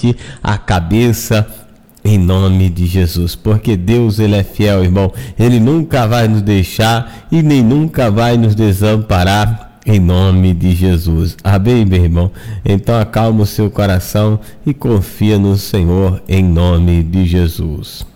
somente a cabeça, em nome de Jesus, porque Deus, Ele é fiel, irmão. Ele nunca vai nos deixar e nem nunca vai nos desamparar, em nome de Jesus. Amém, meu irmão? Então acalma o seu coração e confia no Senhor, em nome de Jesus.